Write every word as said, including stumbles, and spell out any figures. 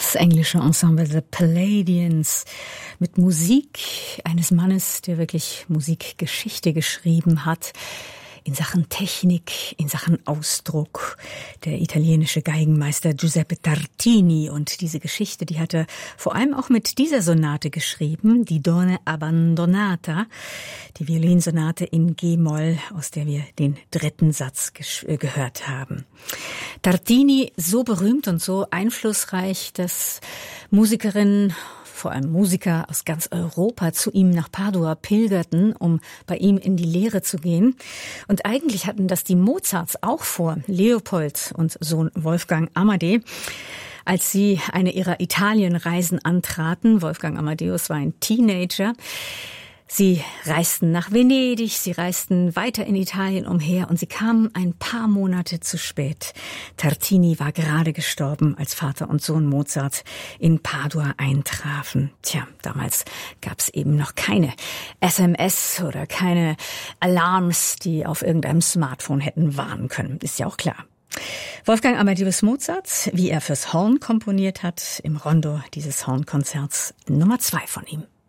Das englische Ensemble The Palladians mit Musik eines Mannes, der wirklich Musikgeschichte geschrieben hat. In Sachen Technik, in Sachen Ausdruck, der italienische Geigenmeister Giuseppe Tartini. Und diese Geschichte, die hat er vor allem auch mit dieser Sonate geschrieben, die Donna Abbandonata, die Violinsonate in G-Moll, aus der wir den dritten Satz ge- gehört haben. Tartini, so berühmt und so einflussreich, dass Musikerinnen, vor allem Musiker aus ganz Europa, zu ihm nach Padua pilgerten, um bei ihm in die Lehre zu gehen. Und eigentlich hatten das die Mozarts auch vor, Leopold und Sohn Wolfgang Amadei. Als sie eine ihrer Italienreisen antraten, Wolfgang Amadeus war ein Teenager, sie reisten nach Venedig, sie reisten weiter in Italien umher und sie kamen ein paar Monate zu spät. Tartini war gerade gestorben, als Vater und Sohn Mozart in Padua eintrafen. Tja, damals gab's eben noch keine S M S oder keine Alarms, die auf irgendeinem Smartphone hätten warnen können. Ist ja auch klar. Wolfgang Amadeus Mozart, wie er fürs Horn komponiert hat, im Rondo dieses Hornkonzerts Nummer zwei von ihm.